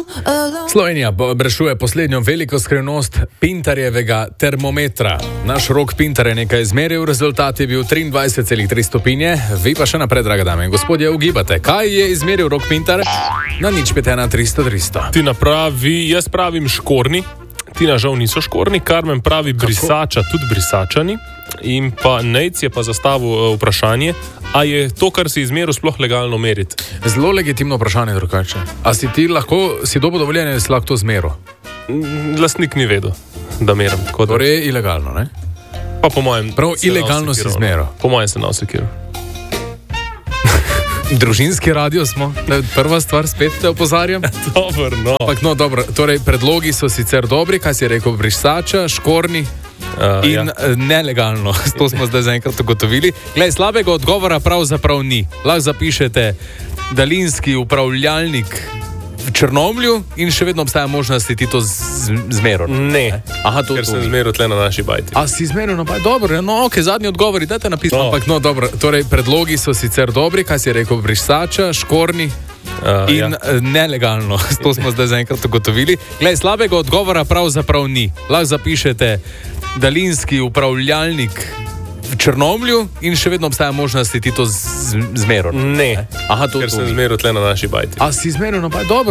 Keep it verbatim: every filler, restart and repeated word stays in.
Slovenija brešuje poslednjo veliko skrivnost Pintarjevega termometra. Naš Rok Pintar je nekaj izmeril, rezultat je bil triindvajset celih tri stopinje. Vi pa še naprej, draga dame in gospodje, ugibate, kaj je izmeril Rok Pintar na nič pet ena tristo tristo. Ti napravi, jaz pravim škorni, ti na žal niso škorni, Karmen pravi brisača, tudi brisačani. In pa Nejc je pa zastavil vprašanje, a je to, kar si izmeril, sploh legalno meriti? Zelo legitimno vprašanje, drugače. A si ti lahko, si dobo dovoljenje, da si lahko to zmeril? Lastnik ni vedel, da merim. Torej je ilegalno, ne? Pa po mojem... Prav ilegalno si zmeril. Po mojem se nasekiral. Družinski radio smo, prva stvar, spet te opozarjam. Dobro, no. Ampak no, dobro, torej predlogi so sicer dobri, kaj si rekel, brisača, škorni uh, in ja. nelegalno. To smo zdaj zaenkrat ugotovili. Glej, slabega odgovora pravzaprav ni. Lahko zapišete daljinski upravljalnik v Črnomlju in še vedno obstaja možnost, da ti to zmeril. Ne, Aha, to, ker to sem ni. zmeril tle na naši bajti. A si zmeril na bajti? Dobro, no, ok, zadnji odgovori, dajte napisati. No. Ampak no, dobro, torej predlogi so sicer dobri, kaj si rekel, brisača, škorni uh, in ja. nelegalno. To smo zdaj zaenkrat ugotovili. Glej, slabega odgovora pravzaprav ni. Lahko zapišete daljinski upravljalnik v Črnomlju in še vedno obstaja možnost, da ti to zmeril. Ne, Aha, to, ker to sem ni. zmeril tle na naši bajti. A si zmeril na bajti? Dobro.